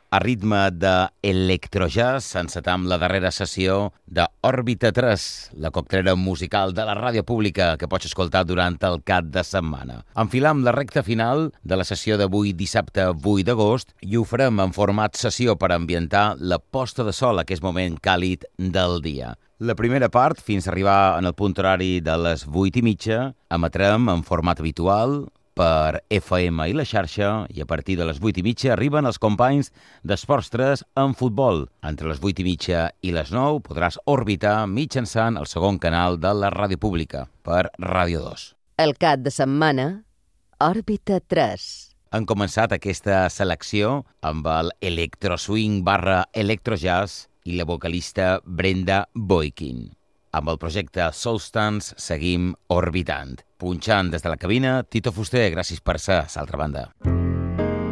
A ritme d'electrojazz encetam la darrera sessió d'Òrbita 3, la coctelera musical de la ràdio pública que pots escoltar durant el cap de setmana. Enfilam la recta final de la sessió d'avui dissabte 8 d'agost i ho farem en format sessió per ambientar la posta de sol, aquest moment càlid del dia. La primera part, fins a arribar en el punt horari de les 8:30, emetrem en format habitual per FM i la xarxa, i a partir de les 8:30 arriben els companys d'Esports 3 en futbol. Entre les 8:30 i les 9 podràs orbitar mitjançant el segon canal de la ràdio pública, per Ràdio 2. El cap de setmana, Òrbita 3. Han començat aquesta selecció amb el electroswing / electrojazz i la vocalista Brenda Boykin. Amb el projecte Soulstance seguim orbitant. Punxant des de la cabina, Tito Fuster, gràcies per ser a l'altra banda.